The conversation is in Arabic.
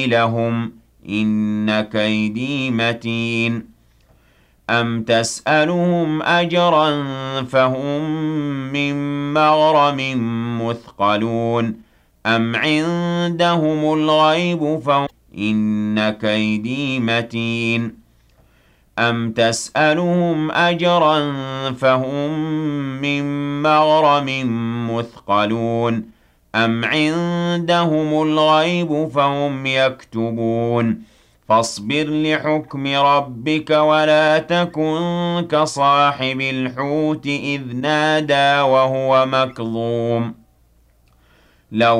لهم إن كيدي متين أم تسألهم أجرا فهم من مغرم مثقلون أم عندهم الغيب فهم إن كيدي متين أم تسألهم أجرا فهم من مغرم مثقلون أم عندهم الغيب فهم يكتبون فاصبر لحكم ربك ولا تكن كصاحب الحوت إذ نادى وهو مكظوم لو